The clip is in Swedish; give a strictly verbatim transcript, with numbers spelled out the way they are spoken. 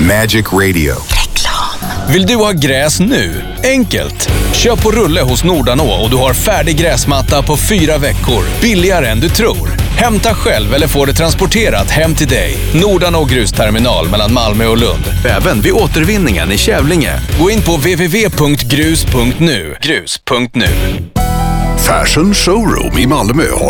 Magic Radio. Vill du ha gräs nu? Enkelt! Köp på rulle hos Nordanå och du har färdig gräsmatta på fyra veckor. Billigare än du tror. Hämta själv eller få det transporterat hem till dig. Nordanå grusterminal mellan Malmö och Lund. Även vid återvinningen i Kävlinge. Gå in på w w w punkt grus punkt nu. Grus punkt nu. Fashion Showroom i Malmö har